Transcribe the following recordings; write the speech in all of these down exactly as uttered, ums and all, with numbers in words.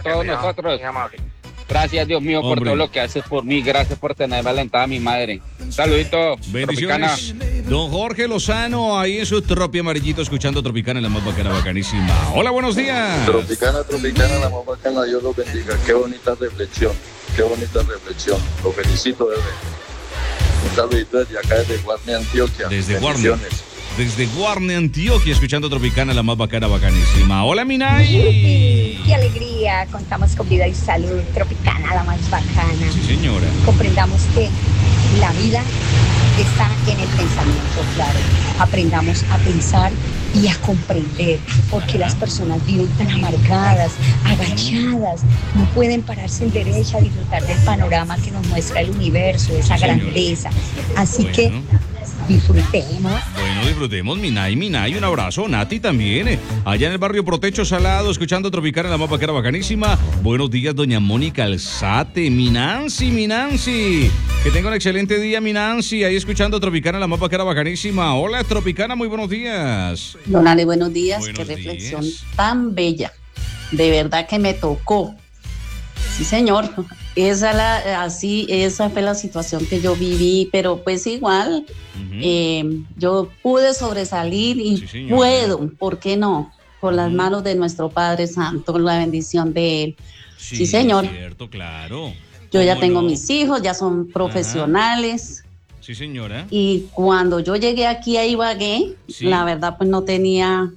todos nosotros. Gracias, Dios mío, por Hombre. todo lo que haces por mí. Gracias por tener valentada a mi madre. Saludito. Bendiciones. Don Jorge Lozano, ahí en su tropi amarillito, escuchando Tropicana, la más bacana, bacanísima. Hola, buenos días. Tropicana, Tropicana, la más bacana, Dios los bendiga. Qué bonita reflexión, qué bonita reflexión. Lo felicito, bebé. Un saludito desde acá, desde Guarne, Antioquia. Desde Guarne. Desde Guarne, Antioquia, escuchando Tropicana, la más bacana, bacanísima. Hola, Minay. ¡Yupi! ¡Qué alegría! Contamos con vida y salud. Tropicana, la más bacana. Sí, señora. Comprendamos que la vida está en el pensamiento, claro. Aprendamos a pensar y a comprender por qué las personas viven tan amargadas, agachadas, no pueden pararse en derecha a disfrutar del panorama que nos muestra el universo, esa Sí, señora. grandeza. Así Bueno. que disfrutemos. Bueno, disfrutemos, Minay, Minay, un abrazo, Nati también, eh. allá en el barrio Protecho Salado, escuchando Tropicana, la más bacana, bacanísima. Buenos días, doña Mónica Alzate, mi Nancy, mi Nancy, que tenga un excelente día, mi Nancy, ahí escuchando Tropicana, la más bacana, bacanísima. Hola, Tropicana, muy buenos días. Don Ale, buenos días. Buenos Qué reflexión días. tan bella. De verdad que me tocó. Sí, señor. Esa la, así, esa fue la situación que yo viví, pero pues igual Ujú. eh, yo pude sobresalir y Sí, señora. puedo, ¿por qué no? Con las Ujú. manos de nuestro Padre Santo, la bendición de Él. Sí, señor. Cierto, claro. Yo ya ¿Cómo tengo no? mis hijos, ya son profesionales. Sí, señora. Y cuando yo llegué aquí a Ibagué, Sí. la verdad pues no tenía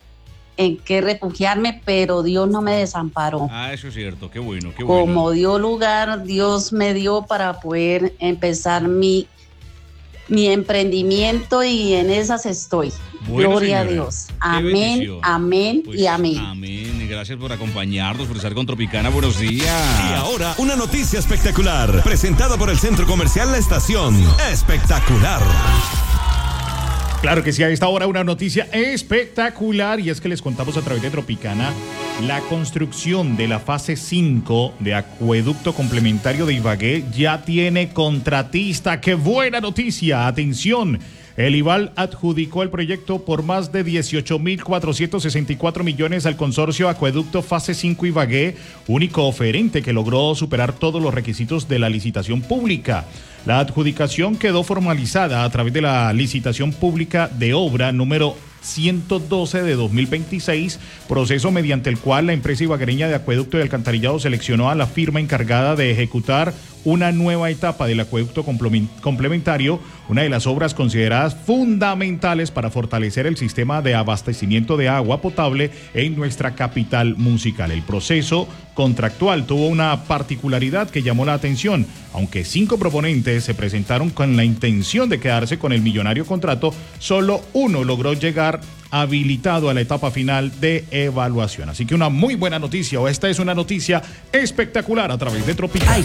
en qué refugiarme, pero Dios no me desamparó. Ah, eso es cierto, qué bueno, qué bueno. Como dio lugar, Dios me dio para poder empezar mi, mi emprendimiento y en esas estoy. Bueno, Gloria señora. a Dios. Qué Amén, bendición. amén Pues, y amén. Amén. Y gracias por acompañarnos, por estar con Tropicana. Buenos días. Y ahora, una noticia espectacular, presentada por el Centro Comercial La Estación. Espectacular. Claro que sí, a esta hora una noticia espectacular y es que les contamos a través de Tropicana la construcción de la fase cinco de acueducto complementario de Ibagué ya tiene contratista. ¡Qué buena noticia! ¡Atención! El IVAL adjudicó el proyecto por más de dieciocho mil cuatrocientos sesenta y cuatro millones al consorcio Acueducto Fase cinco Ibagué, único oferente que logró superar todos los requisitos de la licitación pública. La adjudicación quedó formalizada a través de la licitación pública de obra número ciento doce de dos mil veintiséis, proceso mediante el cual la empresa ibaguereña de acueducto y alcantarillado seleccionó a la firma encargada de ejecutar una nueva etapa del acueducto complementario, una de las obras consideradas fundamentales para fortalecer el sistema de abastecimiento de agua potable en nuestra capital musical. El proceso contractual tuvo una particularidad que llamó la atención. Aunque cinco proponentes se presentaron con la intención de quedarse con el millonario contrato, solo uno logró llegar habilitado a la etapa final de evaluación. Así que una muy buena noticia, o esta es una noticia espectacular a través de Tropical.